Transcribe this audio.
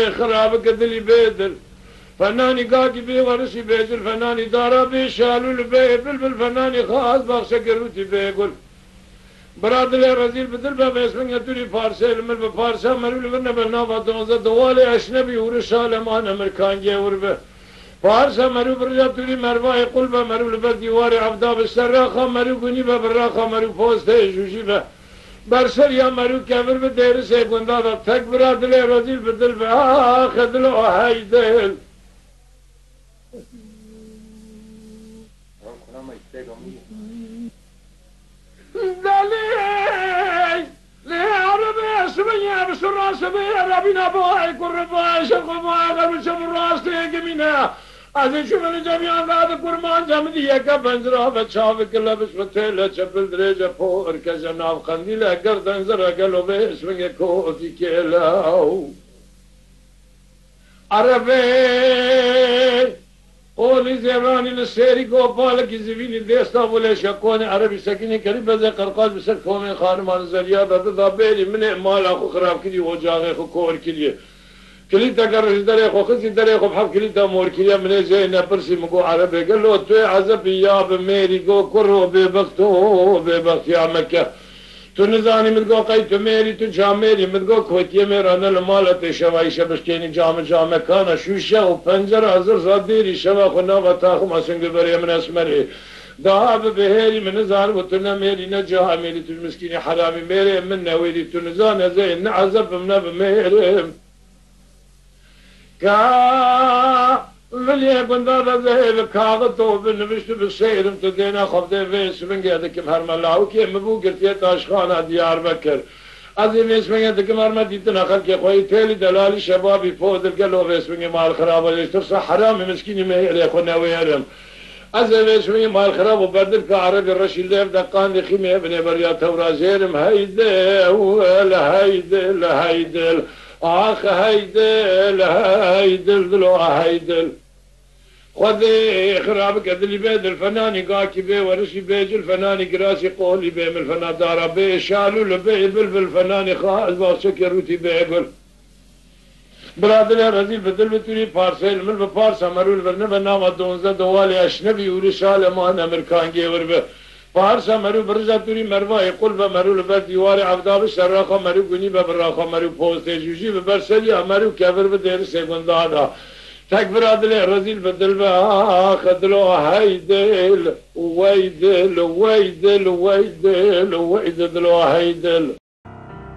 خرابك دلي بيدل فناني قاقي بي ورسي بيدل فناني دارا بي شالو لبي بلبل فناني خاص باخشة قروتي بيقول برادل رزيل بدل باب اسمه يتوري فارسي المل بفارسا مرول ورنا بالنافة دونزا دوالي اشنبي ورشال امان امريكان جيور به فارسا مرو برجا توري مرواي قلبة مرو لبر ديواري عبدا بالسراخة مرو قنيبة بالراخة مرو فوسته جوشي به برسر يا مرو كافر بدير سيكوندا دا تك برادل رزيل بدل به خدلو هايدل دليل ليه عربي اسمي بسرعة سبي ربنا بواي كرباي شقو بواي غرب شب الراس تيجمينا عزيز شو من جميعا بعد كرمان جمدية كبنزرا بتشاف كله بس بتلا شبل درجة فور كجناب خنديلة قردن زرا قالوا باسمك كوتي كلاو عربي قولي زيراني للسيري قوبالك زبيني ديستا ولا شكوني عربي سكيني قريب زي قرقاز بسرفو من خانمان زريابة بضابيري من اعمال اخو خراب كلي وجاغي اخو كور كلي كليتا قرش داري اخو خزي داري اخو بحب كليتا مور كلي من زي نبرسي مقو عربي قال له توي عزبي يا بميري قو كرو ببختو ببخت يا مكة تو نزاني مدقو قيتو ميري تو جاميري مدقو كويتي ميرانا لمالة شواي شبشكيني جام كانا شوشة وپنجر عزر صديري شوا خنا وطاخو مسنگ بري من اسمري دهاب بهيري من نزان وتنا ميري نجاها ميري تو المسكيني حرامي ميري من نويري تو نزان زي نعزب من بميري كا ملي قندار زهيل كاغطو بالنبشت بالسيرم تدينا خفدي فيس من قيادكم هرملاو كي مبو قرتيت اشخانا ديار بكر عظيم اسمه قيادكم هرمديتنا خلقي خوي تيلي دلالي شبابي فوضل قالوا باسمه مال خراب ليش حرامي مسكيني مهير يا خونا ويرم عظيم اسمه مال خراب وبدل كعربي الرشيد ليف دقان لخيمي ابن بريا تورا زيرم هيدل هيدل هيدل آخ هيدل هيدل دلو هيدل خذي خرابك دلي بيد الفناني قاكي بي ورشي بيج الفناني قراسي قولي بي من الفنان دارا بي شالو لبي بلبل الفناني خاص باخشة كروتي بيقول برادل رزيل بدل بتوري فارسي المل بفارسا مرول برنبا ناما دونزا دوالي اشنبي ورشال امان امريكان جيور به فارسا مرو برجا توري مرواي قلبة مرو لبر ديواري عبدا بالسراخة مرو قنيبة بالراخة مرو فوسته جوشي ببرسليا مرو كافر بدير سيكوندا دا تك برادل رزيل بدل بها خدلو هيدل ويدل ويدل ويدل ويدل هيدل